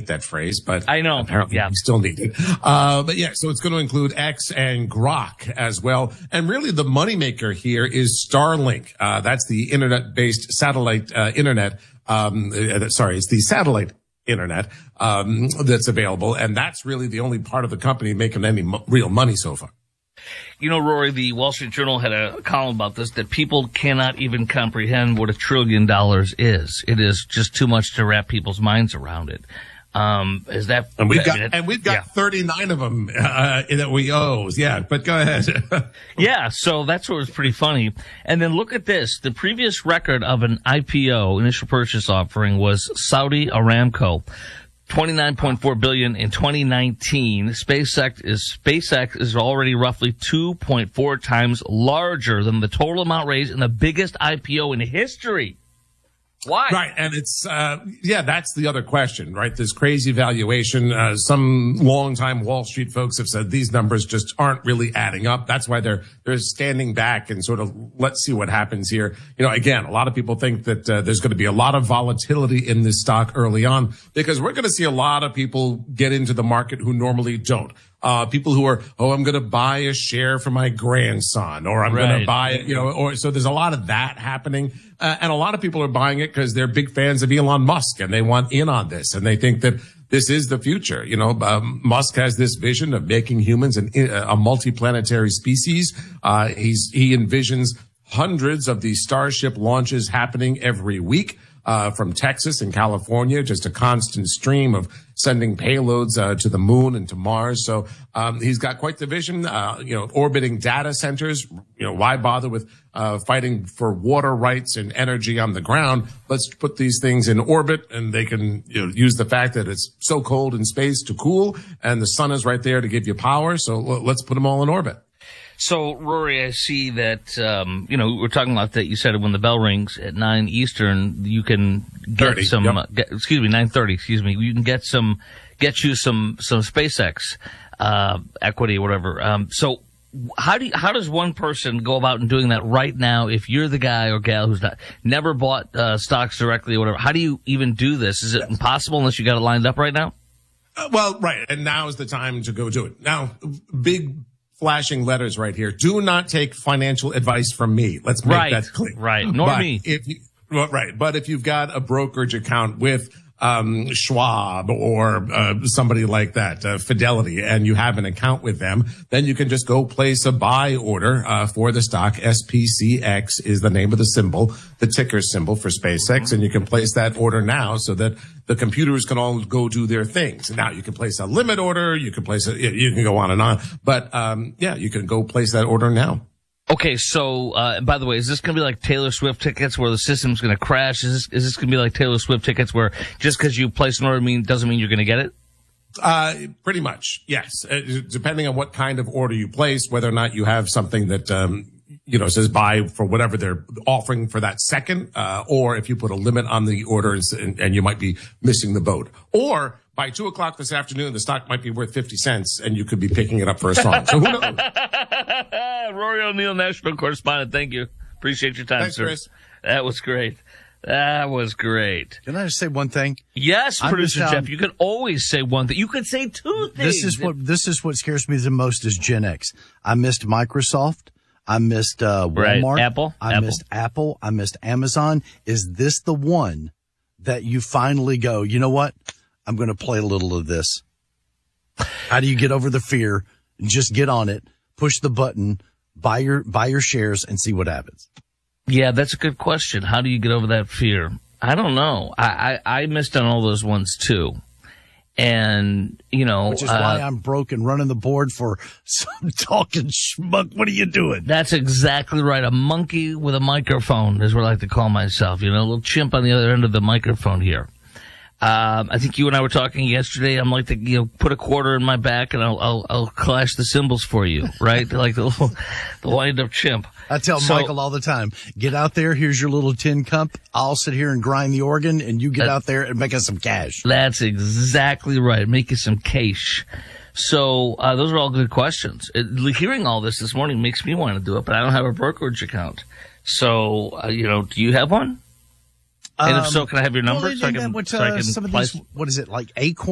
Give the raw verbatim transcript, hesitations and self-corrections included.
hate that phrase, but I know. apparently yeah. we still need it. Uh, but yeah, so it's going to include X and Grok as well. And really the moneymaker here is Starlink. Uh, that's the internet-based satellite, uh, internet. Um, uh, sorry, it's the satellite internet, um, that's available. And that's really the only part of the company making any mo- real money so far. You know, Rory, the Wall Street Journal had a column about this, that people cannot even comprehend what a trillion dollars is. It is just too much to wrap people's minds around it. Um, is that, and we've I got, mean, and we've got yeah. thirty-nine of them, uh, that we owe. Yeah, but go ahead. Yeah, so that's what was pretty funny. And then look at this. The previous record of an I P O, initial purchase offering, was Saudi Aramco. twenty-nine point four billion dollars in twenty nineteen. SpaceX is, SpaceX is already roughly two point four times larger than the total amount raised in the biggest I P O in history. Why? Right. And it's, uh, yeah, that's the other question, right? This crazy valuation. Uh, some longtime Wall Street folks have said these numbers just aren't really adding up. That's why they're, they're standing back and sort of, let's see what happens here. You know, again, a lot of people think that, uh, there's going to be a lot of volatility in this stock early on because we're going to see a lot of people get into the market who normally don't. Uh, people who are, oh, I'm going to buy a share for my grandson, or I'm right. going to buy it, you know, or so there's a lot of that happening. Uh, and a lot of people are buying it because they're big fans of Elon Musk and they want in on this and they think that this is the future. You know, um, Musk has this vision of making humans an, a multi-planetary species. Uh, he's, he envisions hundreds of these Starship launches happening every week. Uh, from Texas and California, just a constant stream of sending payloads, uh, to the moon and to Mars. So, um, he's got quite the vision, uh, you know, orbiting data centers. You know, why bother with, uh, fighting for water rights and energy on the ground? Let's put these things in orbit and they can, you know, use the fact that it's so cold in space to cool and the sun is right there to give you power. So let's put them all in orbit. So, Rory, I see that, um, you know, we're talking about that. You said when the bell rings at nine Eastern, you can get thirty, some, yep. uh, get, excuse me, nine thirty, excuse me. You can get some, get you some, some SpaceX, uh, equity or whatever. Um, so how do you, how does one person go about and doing that right now if you're the guy or gal who's not, never bought, uh, stocks directly or whatever? How do you even do this? Is it yes. impossible unless you got it lined up right now? Uh, well, right. And now is the time to go do it. Now, big, flashing letters right here. Do not take financial advice from me. Let's make right, that clear. Right. Nor but me. If you, well, right. But if you've got a brokerage account with, um, Schwab or, uh, somebody like that, uh, Fidelity, and you have an account with them, then you can just go place a buy order, uh, for the stock. S P C X is the name of the symbol, the ticker symbol for SpaceX. And you can place that order now so that the computers can all go do their things. Now you can place a limit order. You can place a, you can go on and on, but, um, yeah, you can go place that order now. Okay, so, uh, by the way, is this going to be like Taylor Swift tickets where the system's going to crash? Is this, is this going to be like Taylor Swift tickets where just because you place an order mean, doesn't mean you're going to get it? Uh, pretty much, yes. Uh, depending on what kind of order you place, whether or not you have something that, um, you know, says buy for whatever they're offering for that second, uh, or if you put a limit on the order and, and you might be missing the boat. Or by two o'clock this afternoon, the stock might be worth fifty cents and you could be picking it up for a song. So who knows? Rory O'Neill, national correspondent. Thank you. Appreciate your time, Thanks, sir. Chris. That was great. That was great. Can I just say one thing? Yes, I'm producer just, um, Jeff. You can always say one thing. You could say two things. This is what this is what scares me the most is Gen X. I missed Microsoft. I missed uh, Walmart. Right. Apple. I Apple. missed Apple. I missed Amazon. Is this the one that you finally go, you know what? I'm going to play a little of this. How do you get over the fear? Just get on it, push the button, buy your buy your shares, and see what happens. Yeah, that's a good question. How do you get over that fear? I don't know. I, I, I missed on all those ones too. And, you know, which is uh, why I'm broke and running the board for some talking schmuck. What are you doing? That's exactly right. A monkey with a microphone is what I like to call myself. You know, a little chimp on the other end of the microphone here. Um, I think you and I were talking yesterday. I'm like to, you know, put a quarter in my back and I'll, I'll, I'll clash the cymbals for you, right? Like the little, the wind up chimp. I tell so, Michael all the time, get out there. Here's your little tin cup. I'll sit here and grind the organ and you get uh, out there and make us some cash. That's exactly right. Make you some cash. So, uh, those are all good questions. It, hearing all this this morning makes me want to do it, but I don't have a brokerage account. So, uh, you know, do you have one? And if so, can I have your number well, so I can, what, uh, so I can some of place? these, what is it, like Acorn?